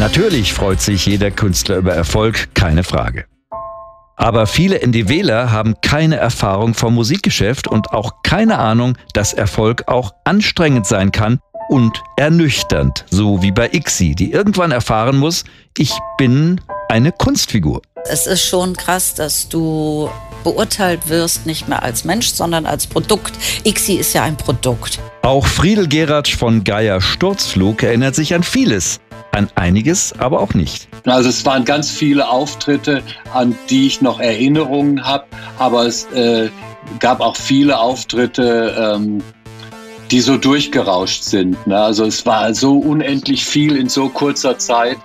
Natürlich freut sich jeder Künstler über Erfolg, keine Frage. Aber viele NDWler haben keine Erfahrung vom Musikgeschäft und auch keine Ahnung, dass Erfolg auch anstrengend sein kann und ernüchternd, so wie bei ICSI, die irgendwann erfahren muss, ich bin eine Kunstfigur. Es ist schon krass, dass du beurteilt wirst, nicht mehr als Mensch, sondern als Produkt. ICSI ist ja ein Produkt. Auch Friedel Geratsch von Geier Sturzflug erinnert sich an vieles, an einiges aber auch nicht. Also es waren ganz viele Auftritte, an die ich noch Erinnerungen habe, aber es gab auch viele Auftritte, die so durchgerauscht sind. Ne? Also es war so unendlich viel in so kurzer Zeit,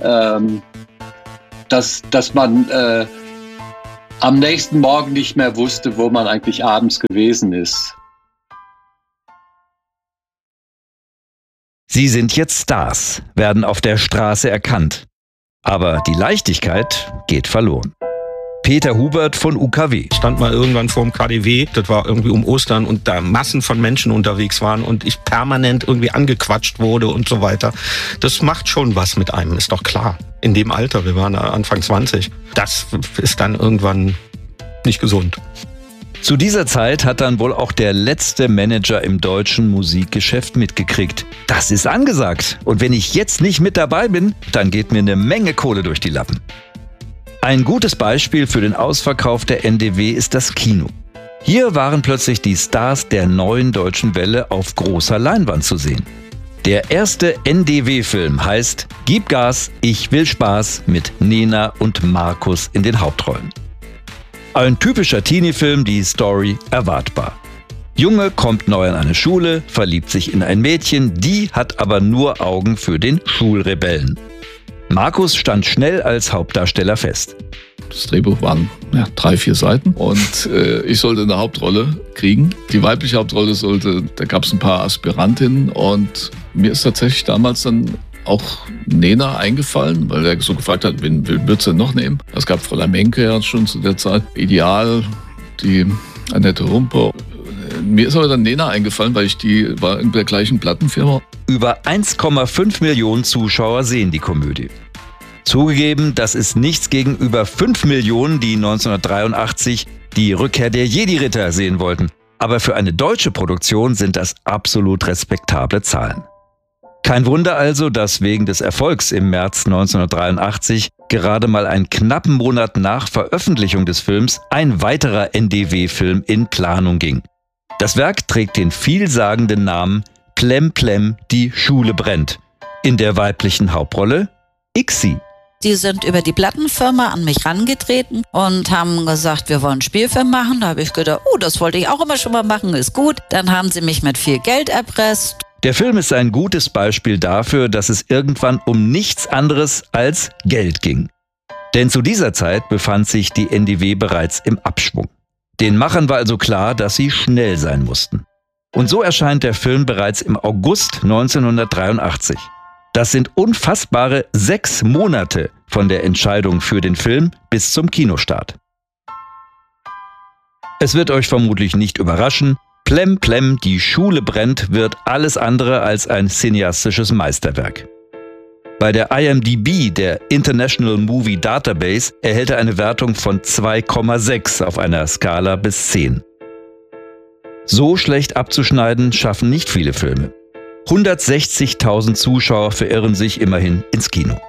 dass man am nächsten Morgen nicht mehr wusste, wo man eigentlich abends gewesen ist. Sie sind jetzt Stars, werden auf der Straße erkannt. Aber die Leichtigkeit geht verloren. Peter Hubert von UKW. Ich stand mal irgendwann vor dem KaDeWe, das war irgendwie um Ostern und da Massen von Menschen unterwegs waren und ich permanent irgendwie angequatscht wurde und so weiter. Das macht schon was mit einem, ist doch klar. In dem Alter, wir waren Anfang 20, das ist dann irgendwann nicht gesund. Zu dieser Zeit hat dann wohl auch der letzte Manager im deutschen Musikgeschäft mitgekriegt. Das ist angesagt. Und wenn ich jetzt nicht mit dabei bin, dann geht mir eine Menge Kohle durch die Lappen. Ein gutes Beispiel für den Ausverkauf der NDW ist das Kino. Hier waren plötzlich die Stars der neuen deutschen Welle auf großer Leinwand zu sehen. Der erste NDW-Film heißt Gib Gas, ich will Spaß mit Nena und Markus in den Hauptrollen. Ein typischer Teenie-Film, die Story erwartbar. Junge kommt neu an eine Schule, verliebt sich in ein Mädchen, die hat aber nur Augen für den Schulrebellen. Markus stand schnell als Hauptdarsteller fest. Das Drehbuch waren 3-4 Seiten und ich sollte eine Hauptrolle kriegen. Die weibliche Hauptrolle da gab es ein paar Aspirantinnen und mir ist tatsächlich damals dann auch Nena eingefallen, weil er so gefragt hat, wen würdest du denn noch nehmen? Es gab Fräulein Menke ja schon zu der Zeit. Ideal, die Annette Humpe. Mir ist aber dann Nena eingefallen, weil die war in der gleichen Plattenfirma. Über 1,5 Millionen Zuschauer sehen die Komödie. Zugegeben, das ist nichts gegenüber 5 Millionen, die 1983 die Rückkehr der Jedi-Ritter sehen wollten. Aber für eine deutsche Produktion sind das absolut respektable Zahlen. Kein Wunder also, dass wegen des Erfolgs im März 1983 gerade mal einen knappen Monat nach Veröffentlichung des Films ein weiterer NDW-Film in Planung ging. Das Werk trägt den vielsagenden Namen Plem Plem, die Schule brennt. In der weiblichen Hauptrolle ICSI. Die sind über die Plattenfirma an mich rangetreten und haben gesagt, wir wollen einen Spielfilm machen. Da habe ich gedacht, das wollte ich auch immer schon mal machen, ist gut. Dann haben sie mich mit viel Geld erpresst. Der Film ist ein gutes Beispiel dafür, dass es irgendwann um nichts anderes als Geld ging. Denn zu dieser Zeit befand sich die NDW bereits im Abschwung. Den Machern war also klar, dass sie schnell sein mussten. Und so erscheint der Film bereits im August 1983. Das sind unfassbare 6 Monate von der Entscheidung für den Film bis zum Kinostart. Es wird euch vermutlich nicht überraschen, Plem Plem, die Schule brennt, wird alles andere als ein cineastisches Meisterwerk. Bei der IMDb, der International Movie Database, erhält er eine Wertung von 2,6 auf einer Skala bis 10. So schlecht abzuschneiden schaffen nicht viele Filme. 160.000 Zuschauer verirren sich immerhin ins Kino.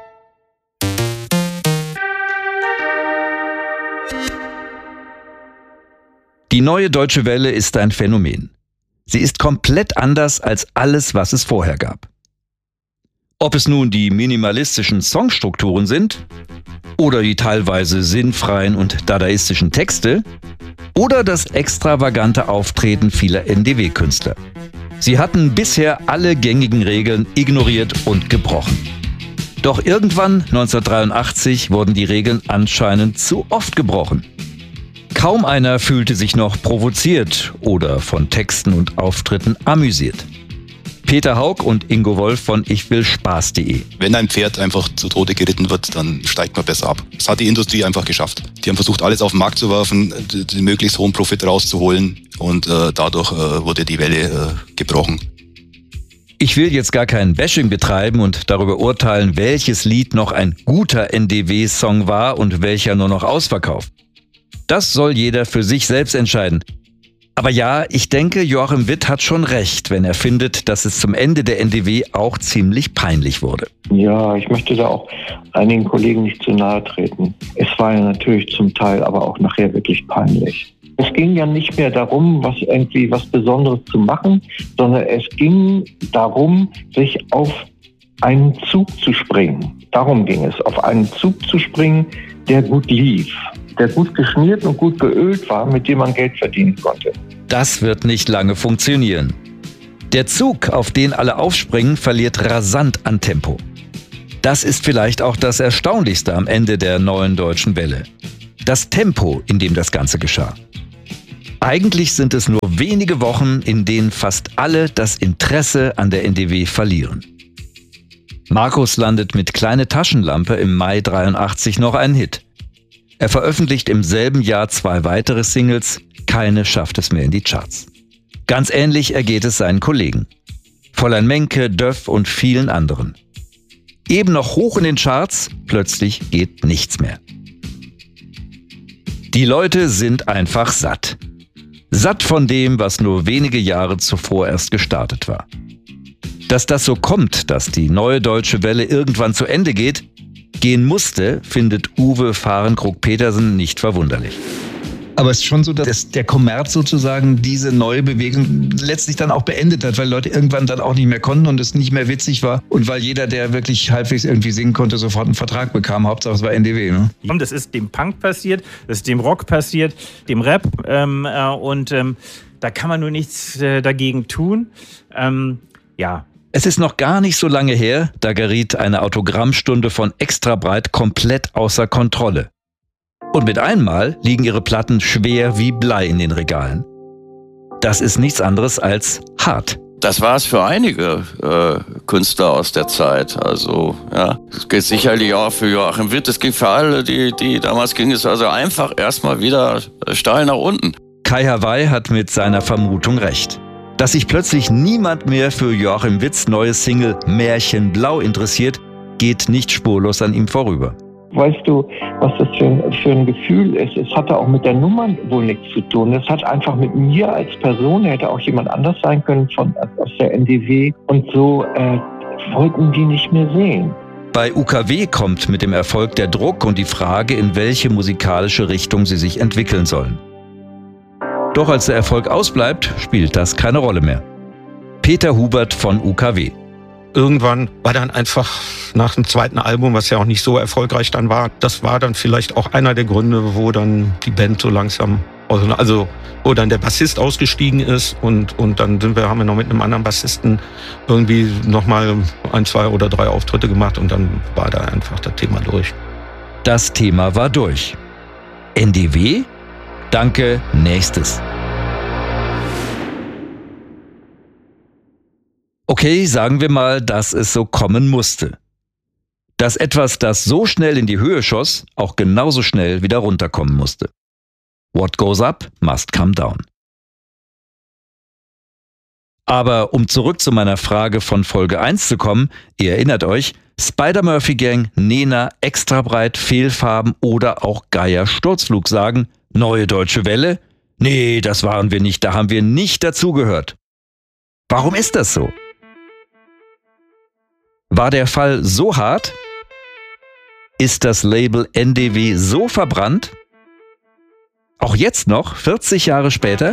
Die neue Deutsche Welle ist ein Phänomen. Sie ist komplett anders als alles, was es vorher gab. Ob es nun die minimalistischen Songstrukturen sind oder die teilweise sinnfreien und dadaistischen Texte oder das extravagante Auftreten vieler NDW-Künstler. Sie hatten bisher alle gängigen Regeln ignoriert und gebrochen. Doch irgendwann, 1983, wurden die Regeln anscheinend zu oft gebrochen. Kaum einer fühlte sich noch provoziert oder von Texten und Auftritten amüsiert. Peter Haug und Ingo Wolf von ichwillspaß.de. Wenn ein Pferd einfach zu Tode geritten wird, dann steigt man besser ab. Das hat die Industrie einfach geschafft. Die haben versucht, alles auf den Markt zu werfen, den möglichst hohen Profit rauszuholen und dadurch wurde die Welle gebrochen. Ich will jetzt gar kein Bashing betreiben und darüber urteilen, welches Lied noch ein guter NDW-Song war und welcher nur noch ausverkauft. Das soll jeder für sich selbst entscheiden. Aber ja, ich denke, Joachim Witt hat schon recht, wenn er findet, dass es zum Ende der NDW auch ziemlich peinlich wurde. Ja, ich möchte da auch einigen Kollegen nicht zu nahe treten. Es war ja natürlich zum Teil aber auch nachher wirklich peinlich. Es ging ja nicht mehr darum, was Besonderes zu machen, sondern es ging darum, sich auf einen Zug zu springen. Darum ging es, auf einen Zug zu springen, der gut lief, der gut geschmiert und gut geölt war, mit dem man Geld verdienen konnte. Das wird nicht lange funktionieren. Der Zug, auf den alle aufspringen, verliert rasant an Tempo. Das ist vielleicht auch das Erstaunlichste am Ende der neuen deutschen Welle. Das Tempo, in dem das Ganze geschah. Eigentlich sind es nur wenige Wochen, in denen fast alle das Interesse an der NDW verlieren. Markus landet mit Kleine Taschenlampe im Mai 83 noch einen Hit. Er veröffentlicht im selben Jahr 2 weitere Singles, keine schafft es mehr in die Charts. Ganz ähnlich ergeht es seinen Kollegen. Fräulein Menke, Döff und vielen anderen. Eben noch hoch in den Charts, plötzlich geht nichts mehr. Die Leute sind einfach satt. Satt von dem, was nur wenige Jahre zuvor erst gestartet war. Dass das so kommt, dass die neue deutsche Welle irgendwann zu Ende gehen musste, findet Uwe Fahrenkrug-Petersen nicht verwunderlich. Aber es ist schon so, dass der Kommerz sozusagen diese neue Bewegung letztlich dann auch beendet hat, weil Leute irgendwann dann auch nicht mehr konnten und es nicht mehr witzig war und weil jeder, der wirklich halbwegs irgendwie singen konnte, sofort einen Vertrag bekam. Hauptsache es war NDW. Ne? Das ist dem Punk passiert, das ist dem Rock passiert, dem Rap da kann man nur nichts dagegen tun. Ja. Es ist noch gar nicht so lange her, da geriet eine Autogrammstunde von Extrabreit komplett außer Kontrolle. Und mit einmal liegen ihre Platten schwer wie Blei in den Regalen. Das ist nichts anderes als hart. Das war es für einige Künstler aus der Zeit. Also ja, es geht sicherlich auch für Joachim Witt. Es ging für alle, die damals ging es also einfach erstmal wieder steil nach unten. Kai Hawaii hat mit seiner Vermutung recht. Dass sich plötzlich niemand mehr für Joachim Witts neues Single Märchenblau interessiert, geht nicht spurlos an ihm vorüber. Weißt du, was das für ein Gefühl ist? Es hatte auch mit der Nummer wohl nichts zu tun. Es hat einfach mit mir als Person, hätte auch jemand anders sein können aus der NDW. Und so wollten die nicht mehr sehen. Bei UKW kommt mit dem Erfolg der Druck und die Frage, in welche musikalische Richtung sie sich entwickeln sollen. Doch als der Erfolg ausbleibt, spielt das keine Rolle mehr. Peter Hubert von UKW. Irgendwann war dann einfach nach dem zweiten Album, was ja auch nicht so erfolgreich dann war, das war dann vielleicht auch einer der Gründe, wo dann die Band so langsam, also wo dann der Bassist ausgestiegen ist und dann haben wir noch mit einem anderen Bassisten irgendwie nochmal 1, 2 oder 3 Auftritte gemacht und dann war da einfach das Thema durch. Das Thema war durch. NDW? Danke, nächstes. Okay, sagen wir mal, dass es so kommen musste. Dass etwas, das so schnell in die Höhe schoss, auch genauso schnell wieder runterkommen musste. What goes up must come down. Aber um zurück zu meiner Frage von Folge 1 zu kommen, ihr erinnert euch, Spider-Murphy-Gang, Nena, Extrabreit, Fehlfarben oder auch Geier Sturzflug sagen, neue deutsche Welle? Nee, das waren wir nicht, da haben wir nicht dazugehört. Warum ist das so? War der Fall so hart? Ist das Label NDW so verbrannt? Auch jetzt noch, 40 Jahre später?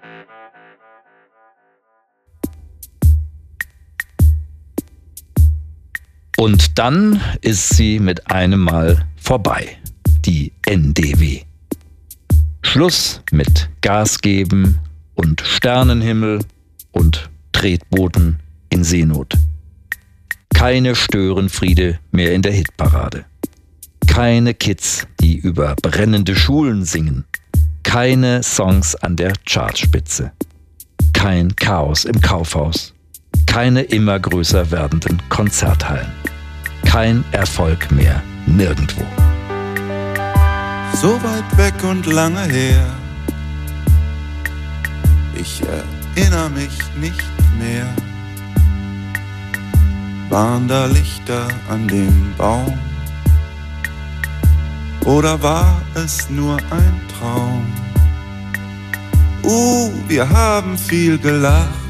Und dann ist sie mit einem Mal vorbei, die NDW. Schluss mit Gas geben und Sternenhimmel und Tretbooten in Seenot. Keine Störenfriede mehr in der Hitparade. Keine Kids, die über brennende Schulen singen. Keine Songs an der Chartspitze. Kein Chaos im Kaufhaus. Keine immer größer werdenden Konzerthallen. Kein Erfolg mehr nirgendwo. So weit weg und lange her. Ich erinnere mich nicht mehr. Waren da Lichter an dem Baum? Oder war es nur ein Traum? Wir haben viel gelacht